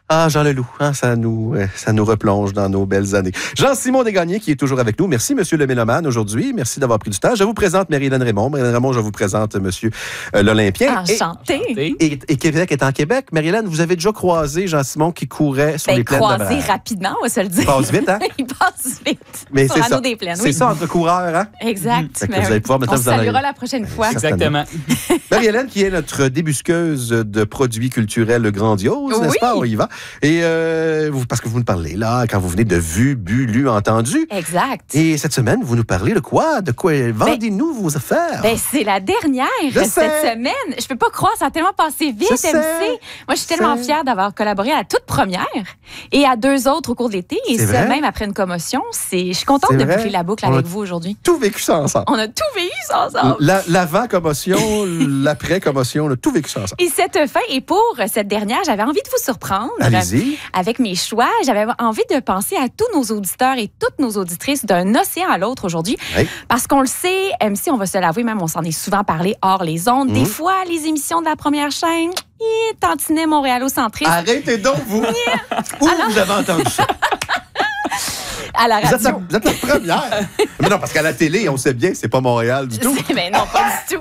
Ah, Jean Leloup, hein, ça nous replonge dans nos belles années. Jean-Simon Desgagnés qui est toujours avec nous. Merci, Monsieur le Mélomane, aujourd'hui. Merci d'avoir pris du temps. Je vous présente Marie-Hélène Raymond. Marie-Hélène Raymond, je vous présente Monsieur l'Olympien. Enchantée. Et Québec est en Québec. Marie-Hélène, vous avez déjà croisé Jean-Simon qui courait sur les plaines de croisé rapidement, on va se le dire. Il passe vite, hein? Il passe vite. Mais sur c'est l'anneau ça. des plaines, C'est ça, entre coureurs, hein? Exact. Vous allez pouvoir maintenant on se saluera la prochaine fois. Exactement. Marie-Hélène, qui est notre débusqueuse de produits culturels grandioses, n'est-ce pas? On y va. Et parce que vous nous parlez, là, quand vous venez de vu, bu, lu, entendu. Exact. Et cette semaine, vous nous parlez de quoi? De quoi? Vendez-nous vos affaires. C'est la dernière cette semaine. Je peux pas croire, ça a tellement passé vite, MC. Moi, je suis tellement fière d'avoir collaboré à la toute première et à 2 autres au cours de l'été. Et ça, même après une commotion. Je suis contente de boucler la boucle avec vous aujourd'hui. Tout vécu ça ensemble. On a tout vécu ça ensemble. L'avant-commotion, l'après-commotion, on a tout vécu ça ensemble. Et cette fin, et pour cette dernière, j'avais envie de vous surprendre. Allez-y. Avec mes choix, j'avais envie de penser à tous nos auditeurs et toutes nos auditrices d'un océan à l'autre aujourd'hui. Oui. Parce qu'on le sait, MC, on va se l'avouer, même on s'en est souvent parlé hors les ondes. Des fois, les émissions de la première chaîne, tantinet montréalocentrisme. Arrêtez donc, vous! Où vous avez entendu ça? À la radio. Vous êtes la première. Mais non, parce qu'à la télé, on sait bien que c'est pas Montréal du tout. Mais non, pas du tout.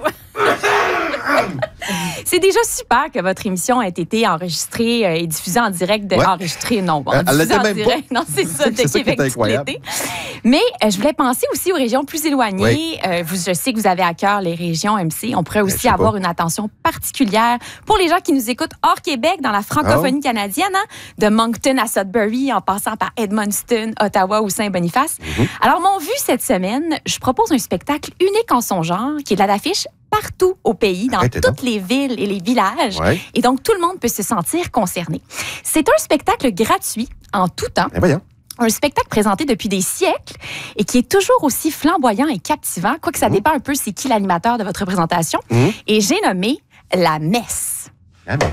C'est déjà super que votre émission ait été enregistrée et diffusée en direct. Enregistrée, non. Diffusée en direct. Non, c'est ça, de Québec tout l'été. Mais je voulais penser aussi aux régions plus éloignées. Je sais que vous avez à cœur les régions MC. On pourrait aussi avoir une attention particulière pour les gens qui nous écoutent hors Québec, dans la francophonie canadienne, hein, de Moncton à Sudbury, en passant par Edmundston, Ottawa ou Saint-Boniface. Alors, mon vu cette semaine, je propose un spectacle unique en son genre, qui est de l'affiche partout au pays, dans toutes les villes et les villages. Et donc, tout le monde peut se sentir concerné. C'est un spectacle gratuit en tout temps. Un spectacle présenté depuis des siècles et qui est toujours aussi flamboyant et captivant, quoique ça dépend un peu c'est qui l'animateur de votre présentation. Et j'ai nommé La Messe. La Messe.